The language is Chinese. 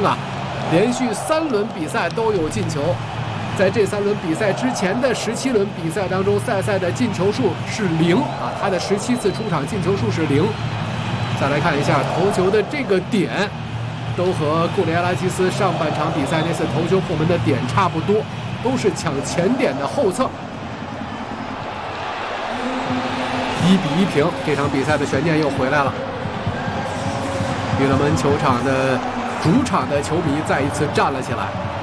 啊，连续3轮比赛都有进球。在这3轮比赛之前的17轮比赛当中，塞塞的进球数是0啊，他的17次出场进球数是0。再来看一下头球的这个点，都和库里埃拉基斯上半场比赛那次头球破门的点差不多，都是抢前点的后侧。1比1平，这场比赛的悬念又回来了。娱乐门球场的主场的球迷再一次站了起来。